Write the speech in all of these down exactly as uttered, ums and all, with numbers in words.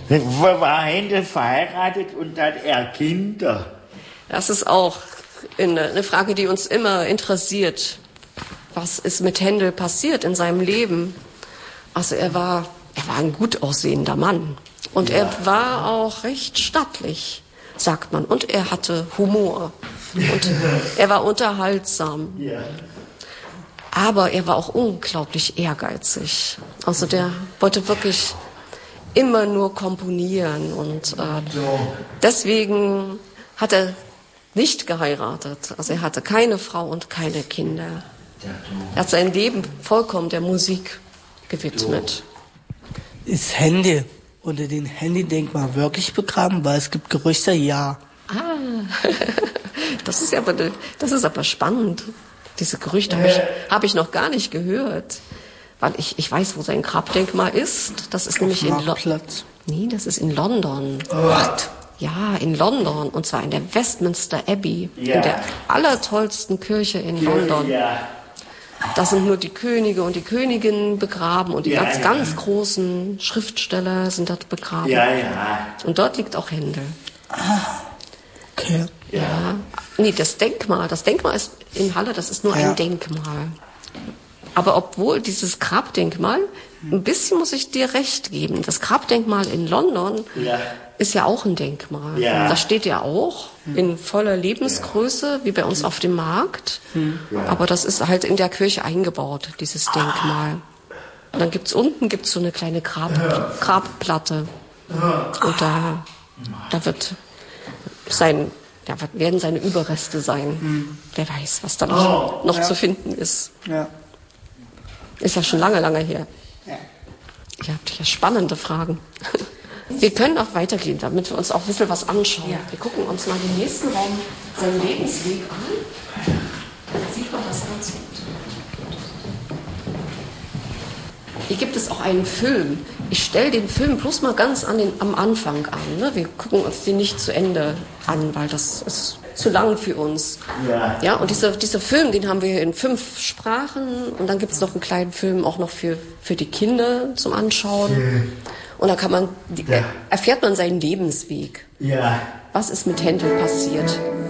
War Händel verheiratet und hat er Kinder? Das ist auch eine Frage, die uns immer interessiert. Was ist mit Händel passiert in seinem Leben? Also er war, er war ein gut aussehender Mann. Und ja. er war auch recht stattlich, sagt man. Und er hatte Humor. Und er war unterhaltsam. Ja. Aber er war auch unglaublich ehrgeizig. Also der wollte wirklich immer nur komponieren. Und äh, deswegen hat er nicht geheiratet. Also er hatte keine Frau und keine Kinder. Er hat sein Leben vollkommen der Musik gewidmet. Ist Händel unter dem Händel-Denkmal wirklich begraben? Weil es gibt Gerüchte, ja. Ah, das ist aber, das ist aber spannend. Diese Gerüchte habe ich, hab ich noch gar nicht gehört. Weil ich, ich weiß, wo sein Grabdenkmal ist. Das ist nämlich in London. Nee, das ist in London. What? Ja, in London. Und zwar in der Westminster Abbey. Ja. In der allertollsten Kirche in London. Ja. Da sind nur die Könige und die Königinnen begraben und die ja, ganz, ja. ganz großen Schriftsteller sind dort begraben. Ja, ja. Und dort liegt auch Händel. Ah, okay. Ja. ja. Nee, das Denkmal, das Denkmal ist in Halle, das ist nur ja. ein Denkmal. Aber obwohl dieses Grabdenkmal, ein bisschen muss ich dir recht geben, das Grabdenkmal in London ja. ist ja auch ein Denkmal. Ja. Da steht ja auch in voller Lebensgröße, wie bei uns auf dem Markt. Ja. Aber das ist halt in der Kirche eingebaut, dieses Denkmal. Und dann gibt's unten gibt's so eine kleine Grab, Grabplatte. Und da, da wird sein, da werden seine Überreste sein. Hm. Wer weiß, was da noch, noch ja. zu finden ist. Ja. Ist ja schon lange, lange her. Ja. Ihr habt hier spannende Fragen. Wir können auch weitergehen, damit wir uns auch ein bisschen was anschauen. Ja. Wir gucken uns mal den nächsten Raum, seinen Lebensweg an. Dann sieht man das ganz gut. Hier gibt es auch einen Film. Ich stelle den Film bloß mal ganz an den, am Anfang an. Ne? Wir gucken uns den nicht zu Ende an, weil das ist zu lang für uns. Ja. Ja, und dieser, dieser Film, den haben wir in fünf Sprachen. Und dann gibt es noch einen kleinen Film auch noch für, für die Kinder zum Anschauen. Ja. Und da kann man, ja. erfährt man seinen Lebensweg. Ja. Was ist mit Händel passiert?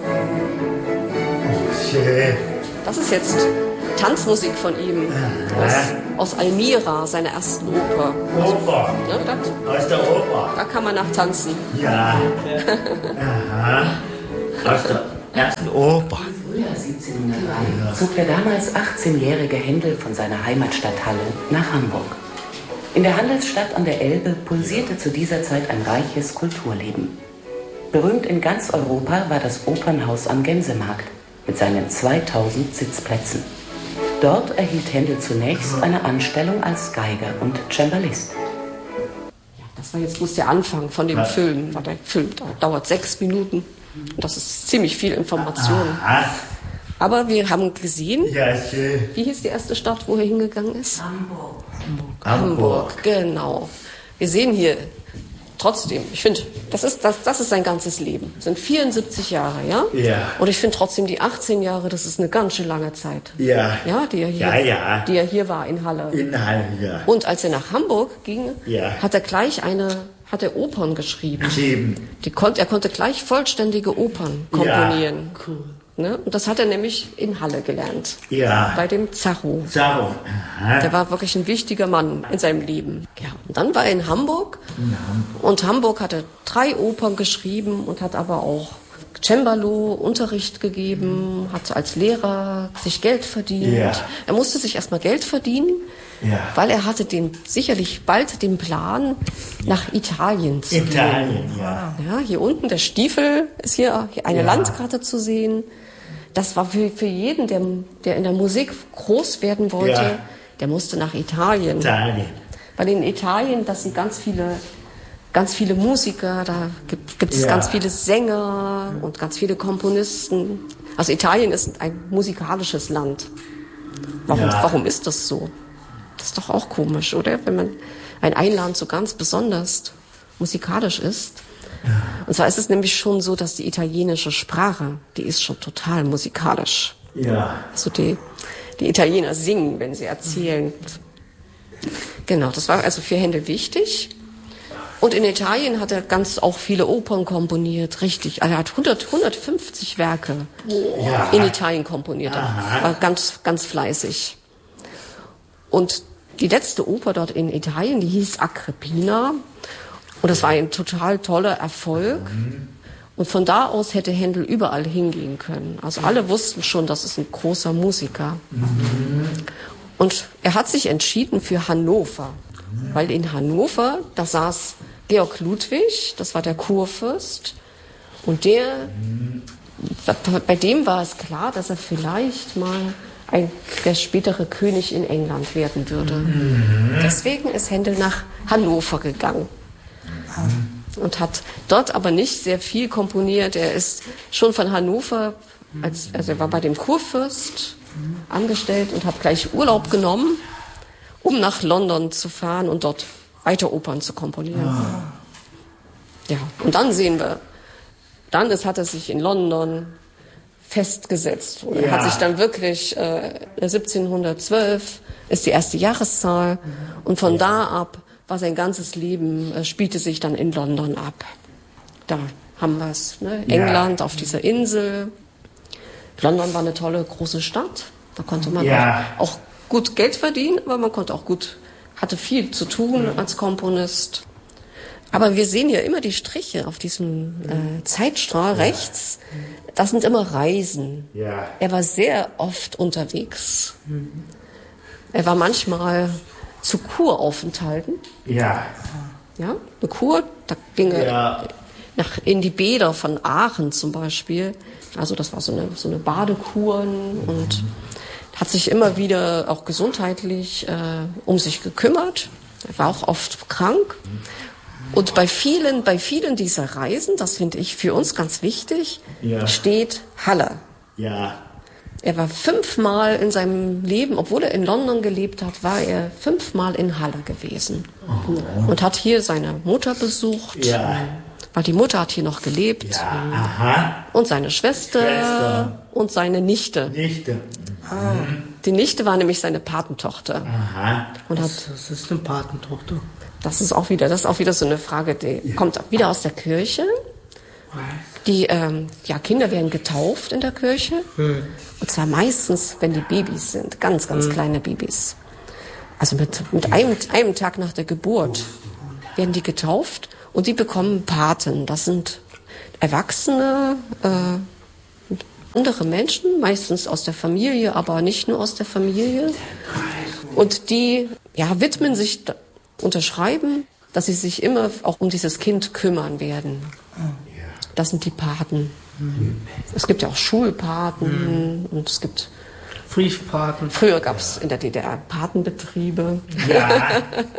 Schön. Das ist jetzt Tanzmusik von ihm. Aus, aus Almira, seiner ersten Oper. Oper. Ja, das, aus der Oper. Da kann man nachtanzen. Ja. Aha. Aus der ersten Oper. Im Frühjahr siebzehnhundertdrei zog der damals achtzehnjährige Händel von seiner Heimatstadt Halle nach Hamburg. In der Handelsstadt an der Elbe pulsierte zu dieser Zeit ein reiches Kulturleben. Berühmt in ganz Europa war das Opernhaus am Gänsemarkt mit seinen zweitausend Sitzplätzen. Dort erhielt Händel zunächst eine Anstellung als Geiger und Cembalist. Ja, das war jetzt bloß der Anfang von dem ja. Film. Der Film dauert sechs Minuten. Das ist ziemlich viel Information. Aha. Aber wir haben gesehen, ja, schön. Wie hieß die erste Stadt, wo er hingegangen ist? Hamburg. Hamburg, Hamburg genau. Wir sehen hier trotzdem, ich finde, das ist, das, das ist sein ganzes Leben. Das sind vierundsiebzig Jahre, ja? Ja. Und ich finde trotzdem die achtzehn Jahre, das ist eine ganz schön lange Zeit. Ja. Ja, die er hier, ja, ja. Die er hier war in Halle. In Halle, ja. Und als er nach Hamburg ging, ja. hat er gleich eine, hat er Opern geschrieben. Geschrieben. Die konnt, er konnte gleich vollständige Opern komponieren. Ja. Cool. Ne? Und das hat er nämlich in Halle gelernt. Ja. Bei dem Zarro. Zarro. Aha. Der war wirklich ein wichtiger Mann in seinem Leben. Ja. Und dann war er in Hamburg. In Hamburg. Und Hamburg hat er drei Opern geschrieben und hat aber auch Cembalo Unterricht gegeben, hat als Lehrer sich Geld verdient. Ja. Er musste sich erstmal Geld verdienen, ja. weil er hatte den, sicherlich bald den Plan, nach Italien zu gehen. Italien, ja. Ja. Hier unten, der Stiefel ist hier, hier eine ja. Landkarte zu sehen. Das war für, für jeden, der, der in der Musik groß werden wollte, ja. der musste nach Italien. Italien. Weil in Italien, das sind ganz viele, ganz viele Musiker, da gibt, gibt es ja. ganz viele Sänger und ganz viele Komponisten. Also Italien ist ein musikalisches Land. Warum, ja. warum ist das so? Das ist doch auch komisch, oder? Wenn man ein, ein Land so ganz besonders musikalisch ist. Und zwar ist es nämlich schon so, dass die italienische Sprache, die ist schon total musikalisch. Ja. Also die, die Italiener singen, wenn sie erzählen. Genau, das war also für Händel wichtig. Und in Italien hat er ganz auch viele Opern komponiert, richtig. Er hat hundert, hundertfünfzig Werke ja. in Italien komponiert. Er war ganz, ganz fleißig. Und die letzte Oper dort in Italien, die hieß Agrippina. Und das war ein total toller Erfolg. Mhm. Und von da aus hätte Händel überall hingehen können. Also alle wussten schon, das ist ein großer Musiker. Mhm. Und er hat sich entschieden für Hannover. Mhm. Weil in Hannover, da saß Georg Ludwig, das war der Kurfürst. Und der, mhm. bei dem war es klar, dass er vielleicht mal ein, der spätere König in England werden würde. Mhm. Deswegen ist Händel nach Hannover gegangen. Mhm. Und hat dort aber nicht sehr viel komponiert. Er ist schon von Hannover, als, also er war bei dem Kurfürst angestellt und hat gleich Urlaub genommen, um nach London zu fahren und dort weiter Opern zu komponieren. Ah. Ja, und dann sehen wir, dann ist, hat er sich in London festgesetzt. Ja. Er hat sich dann wirklich, äh, siebzehnhundertzwölf ist die erste Jahreszahl und von ja. da ab war sein ganzes Leben, äh, spielte sich dann in London ab. Da haben wir es, ne? Ja. England auf dieser Insel. London war eine tolle große Stadt. Da konnte man ja. auch, auch gut Geld verdienen, aber man konnte auch gut, hatte viel zu tun ja. als Komponist. Aber wir sehen ja immer die Striche auf diesem äh, Zeitstrahl ja. rechts. Das sind immer Reisen. Ja. Er war sehr oft unterwegs. Mhm. Er war manchmal zu Kuraufenthalten. Ja. Ja, eine Kur, da ging er ja. nach, in die Bäder von Aachen zum Beispiel. Also das war so eine, so eine Badekuren mhm. und hat sich immer wieder auch gesundheitlich äh, um sich gekümmert. Er war auch oft krank. Und bei vielen, bei vielen dieser Reisen, das finde ich für uns ganz wichtig, ja. steht Halle. Ja. Er war fünfmal in seinem Leben, obwohl er in London gelebt hat, war er fünfmal in Halle gewesen. Oh. Und hat hier seine Mutter besucht. Ja. Weil die Mutter hat hier noch gelebt. Ja. Aha. Und seine Schwester, Schwester und seine Nichte. Nichte. Ah. Die Nichte war nämlich seine Patentochter. Aha. Und hat, das ist eine Patentochter. Das ist auch wieder, das ist auch wieder so eine Frage, die ja. kommt wieder aus der Kirche. Die ähm, ja, Kinder werden getauft in der Kirche. Hm. Und zwar meistens, wenn die Babys sind, ganz, ganz hm. kleine Babys. Also mit, mit einem, einem Tag nach der Geburt werden die getauft und die bekommen Paten. Das sind Erwachsene, äh, andere Menschen, meistens aus der Familie, aber nicht nur aus der Familie. Und die ja, widmen sich, unterschreiben, dass sie sich immer auch um dieses Kind kümmern werden. Das sind die Paten. Mhm. Es gibt ja auch Schulpaten mhm. und es gibt Briefpaten. Früher gab es in der D D R Patenbetriebe. Ja,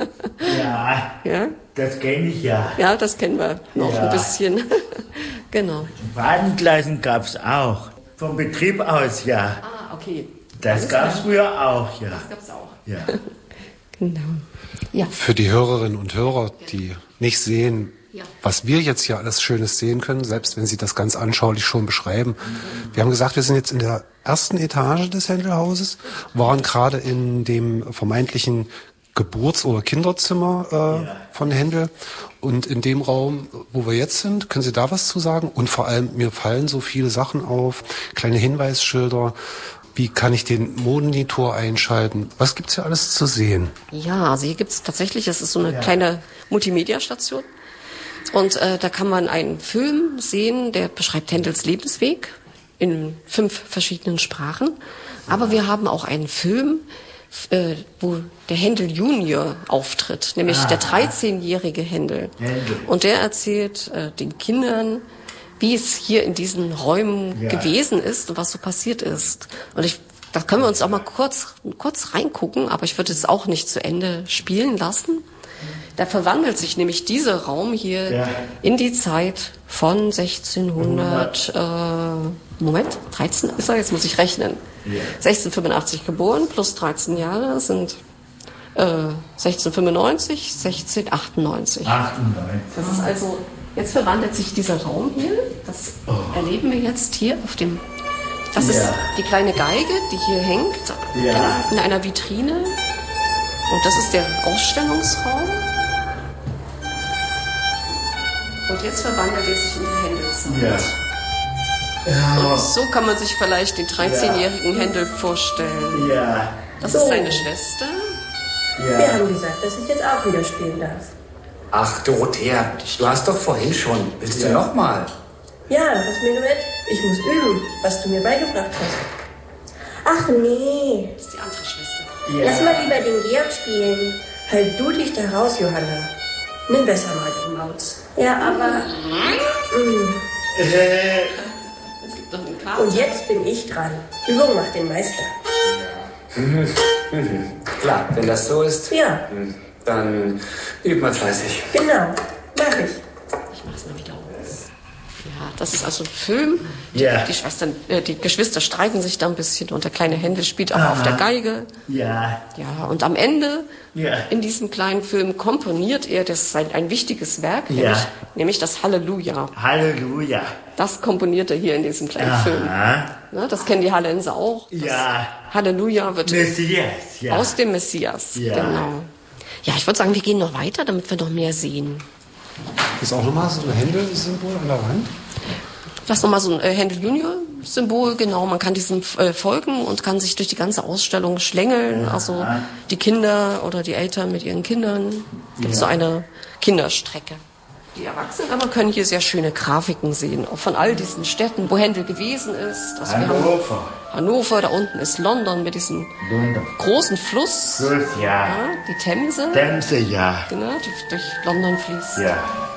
ja, ja? Das kenne ich ja. Ja, das kennen wir noch ja. ein bisschen. Genau. Patengleisen gab es auch. Vom Betrieb aus, ja. Ah, okay. Das gab es früher auch, ja. Das gab es auch. Ja. Genau. Ja. Für die Hörerinnen und Hörer, die nicht sehen, ja. was wir jetzt hier alles Schönes sehen können, selbst wenn Sie das ganz anschaulich schon beschreiben. Wir haben gesagt, wir sind jetzt in der ersten Etage des Händelhauses, waren gerade in dem vermeintlichen Geburts- oder Kinderzimmer äh, ja. von Händel. Und in dem Raum, wo wir jetzt sind, können Sie da was zu sagen? Und vor allem, mir fallen so viele Sachen auf, kleine Hinweisschilder. Wie kann ich den Monitor einschalten? Was gibt's hier alles zu sehen? Ja, also hier gibt's tatsächlich, es ist so eine ja. kleine Multimedia-Station. Und äh, da kann man einen Film sehen, der beschreibt Händels Lebensweg in fünf verschiedenen Sprachen. Aber wir haben auch einen Film, äh, wo der Händel Junior auftritt, nämlich ah. der dreizehnjährige Händel. Händel. Und der erzählt äh, den Kindern, wie es hier in diesen Räumen ja. gewesen ist und was so passiert ist. Und ich, da können wir uns auch mal kurz, kurz reingucken, aber ich würde es auch nicht zu Ende spielen lassen. Da verwandelt sich nämlich dieser Raum hier ja. in die Zeit von sechzehnhundert, äh, Moment, dreizehn ist er, jetzt muss ich rechnen. Ja. sechzehnhundertfünfundachtzig geboren, plus dreizehn Jahre sind äh, sechzehnhundertfünfundneunzig, sechzehnhundertachtundneunzig. achtundneunzig. Das ist also, jetzt verwandelt sich dieser Raum hier, das oh. erleben wir jetzt hier auf dem, das ja. ist die kleine Geige, die hier hängt ja. in, in einer Vitrine. Und das ist der Ausstellungsraum. Und jetzt verwandelt er sich in die Händelzeit. Ja. Ja. Und so kann man sich vielleicht den dreizehnjährigen Händel vorstellen. Ja. Das So. ist seine Schwester. Ja. Wir haben gesagt, dass ich jetzt auch wieder spielen darf. Ach, Dorothea, du hast doch vorhin schon. Willst du noch mal? Ja, das Menuett. Ich muss üben, was du mir beigebracht hast. Ach nee. Das ist die andere Schwester. Lass mal lieber den Georg spielen. Halt du dich da raus, Johanna. Nimm besser mal den Mauz. Ja, aber... Mm. Es gibt noch einen Kater. Und jetzt bin ich dran. Übung macht den Meister. Klar, wenn das so ist, Ja, dann üb mal fleißig. genau. Mach ich. Ich mach's mal wieder aus. Ja, das ist also ein Film. Ja. Die Schwestern, äh, die Geschwister streiten sich da ein bisschen und der kleine Händel spielt auch auf der Geige. Ja. Ja, und am Ende Ja. in diesem kleinen Film komponiert er das ist ein, ein wichtiges Werk, Ja. nämlich, nämlich das Halleluja. Halleluja. Das komponiert er hier in diesem kleinen Film. Aha. Ne, das kennen die Hallenser auch. Das Ja. Halleluja wird Messias. Ja. aus dem Messias. Ja. Genau. Ja, ich würde sagen, wir gehen noch weiter, damit wir noch mehr sehen. Ist auch nochmal so ein Händel-Symbol an der Wand? Das ist nochmal so ein äh, Händel Junior-Symbol, genau. Man kann diesem äh, folgen und kann sich durch die ganze Ausstellung schlängeln. Also die Kinder oder die Eltern mit ihren Kindern. Gibt es so eine Kinderstrecke. Die Erwachsenen aber können hier sehr schöne Grafiken sehen, auch von all diesen Städten, wo Händel gewesen ist. Also wir haben Hannover. Hannover, da unten ist London mit diesem London. großen Fluss. Fluss, ja. Ja, die Themse, Themse, ja. genau, die durch London fließt. Ja.